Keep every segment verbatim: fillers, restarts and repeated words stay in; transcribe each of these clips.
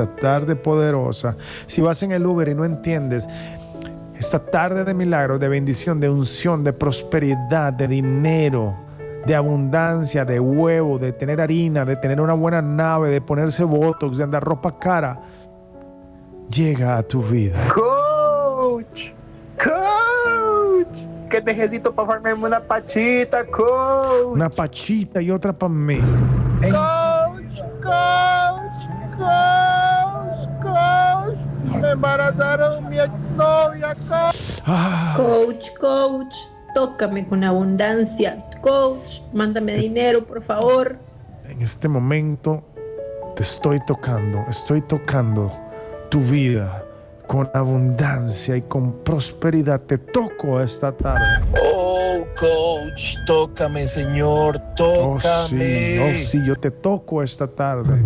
esta tarde poderosa. Si vas en el Uber y no entiendes, esta tarde de milagro, de bendición, de unción, de prosperidad, de dinero, de abundancia, de huevo, de tener harina, de tener una buena nave, de ponerse botox, de andar ropa cara, llega a tu vida. Coach, coach, ¿qué necesito para farmarme una pachita, coach? Una pachita y otra para mí. Coach, coach, coach, coach, me embarazaron mi exnovia, coach. Ah, Coach, coach, tócame con abundancia. Coach, mándame dinero, por favor. en este momento te estoy tocando, estoy tocando tu vida con abundancia y con prosperidad. Te toco esta tarde. Oh, coach, tócame, Señor, Oh tócame. sí, oh sí, yo te toco esta tarde.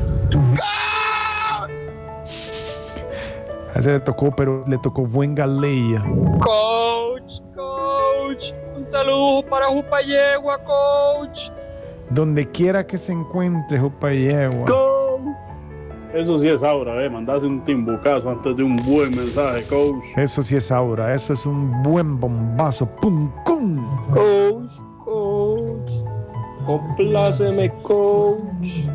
A ese le tocó, pero le tocó buen Galeya. Coach, coach, un saludo para Jupayegua, coach. Donde quiera que se encuentre, Jupayegua. Coach. Eso sí es aura, eh. Mandarse un timbucazo antes de un buen mensaje, coach. Eso sí es aura, eso es un buen bombazo. ¡Pum, cum! Coach, coach, compláceme, coach.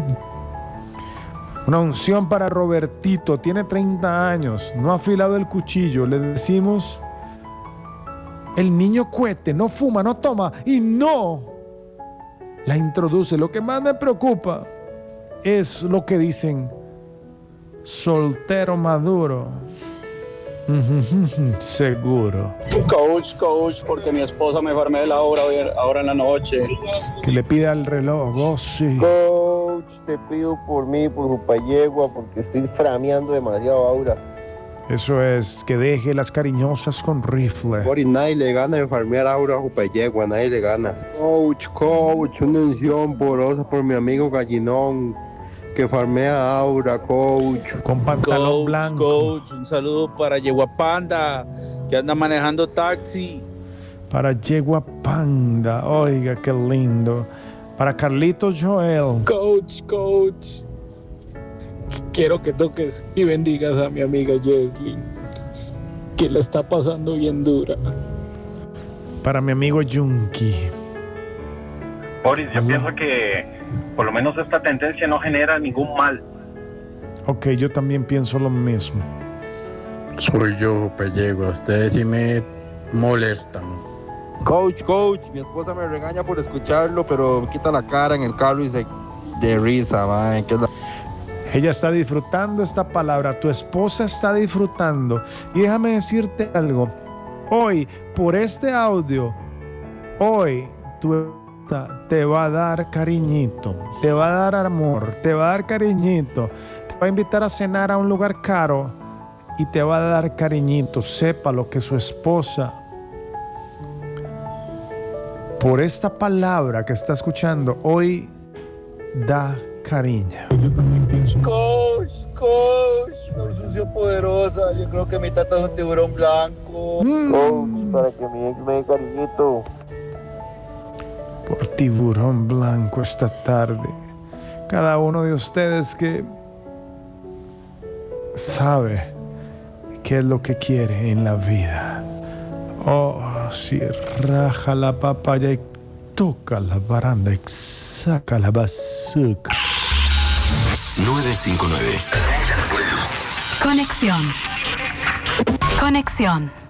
Una unción para Robertito, tiene treinta años, no ha afilado el cuchillo. Le decimos, el niño cuete, no fuma, no toma y no la introduce. Lo que más me preocupa es lo que dicen, soltero maduro. Seguro. Coach, coach, porque mi esposa me farmé la hora hoy- ahora en la noche. Que le pida el reloj, oh sí. Coach, te pido por mí, por Jupayegua, porque estoy frameando demasiado aura. Eso es, que deje las cariñosas con rifle. Boris, nadie le gana de farmear aura a Jupayegua, nadie le gana. Coach, coach, una unción porosa por mi amigo Gallinón, que farmea aura, coach. Con pantalón Coach, blanco. coach, un saludo para Yegua Panda, que anda manejando taxi. Para Yegua Panda, oiga, qué lindo. Para Carlitos Joel. Coach, coach, quiero que toques y bendigas a mi amiga Jesly, que la está pasando bien dura. Para mi amigo Junkie. Boris, yo Aló. pienso que por lo menos esta tendencia no genera ningún mal. Ok, yo también pienso lo mismo. Soy yo, Jupayegua. Ustedes sí me molestan. Coach, coach, mi esposa me regaña por escucharlo, pero me quita la cara en el carro y se de risa, man. Que es la... Ella está disfrutando esta palabra, tu esposa está disfrutando. Y déjame decirte algo. Hoy, por este audio, hoy tu esposa te va a dar cariñito, te va a dar amor, te va a dar cariñito, te va a invitar a cenar a un lugar caro y te va a dar cariñito. Sepa lo que su esposa, por esta palabra que está escuchando, hoy da cariño. Coach, coach, una unción poderosa. Yo creo que mi tata es un tiburón blanco. Mm. Coach, para que mi ex me dé cariñito. Por tiburón blanco esta tarde. Cada uno de ustedes que sabe qué es lo que quiere en la vida. Oh, si raja la papaya y toca la baranda y saca la bazooka. nueve cinco nueve. Conexión. Conexión.